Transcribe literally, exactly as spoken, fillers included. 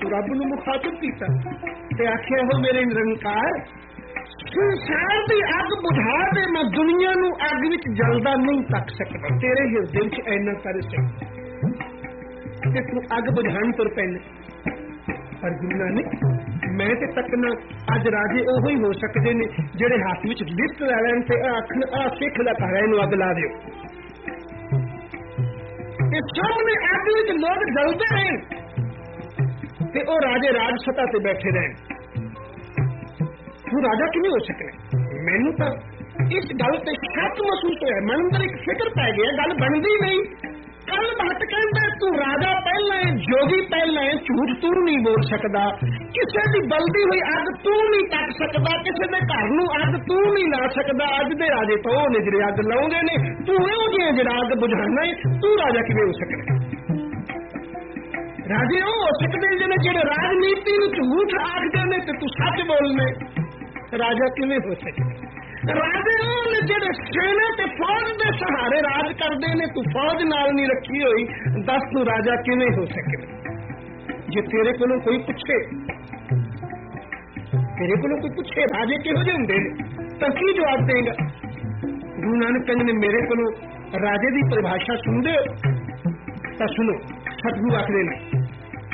रब नूं मुखातब कीता ते आखिया हो मेरे निरंकार संसार की अग बुझा दे, मैं दुनिया नूं अग विच जलदा नहीं तक सकता। तेरे हिरदे विच इन्ना कर सकदा कि तू अग बुझाण तुर पैने। पर गुरु नानक मैं ते तकना अज राजे ओहो ही हो सकते ने जेड़े हाथ विच लिफ्ट लै लैण ते आखण आ सिख दा घर इहनूं अग ला दिओ। ते सामने अग विच लोग जलदे रहन ते ओ राजे राज सत्ता ते बैठे रहन। तू राजा किवें हो सकना? मैनूं तां इस गल ते शक महसूस होया, मन अंदर एक फिक्र पै गया, गल बनदी नहीं। कल भट्ट कहंदा तू राजा पहला है, जोगी पहला है, झूठ तू नहीं बोल सकदा, किसी की बलदी हुई अग तू नहीं तक सकदा, किसी के घर नूं अग तू नहीं ला सकदा। अज दे राजे तो वो ने जिहड़े अग लाउंदे ने, तू इहो जिहा जिहड़ा अग बुझाना है, तू राजा किवें हो सकदा? राजे वो हो सकदे जिहड़े जिहड़े राजनीति नूं झूठ आखदे ने ते तू सच बोलने, राजा किवें हो सकदा? राजे वो ने जिहड़े सेना ते फौज दे सहारे राज करदे ने, तू फौज नाल नहीं रखी हुई, दस तू राजा किवें हो सकदा? जे तेरे कोलों कोई पुछे, तेरे कोलों कोई पुछे राजे किहो जिहे हुंदे ने तां की जवाब देगा? गुरु नानक कहंदे ने मेरे कोलों राजे की परिभाषा सुनदे हो तां सुनो। सतगुरु आखदे ने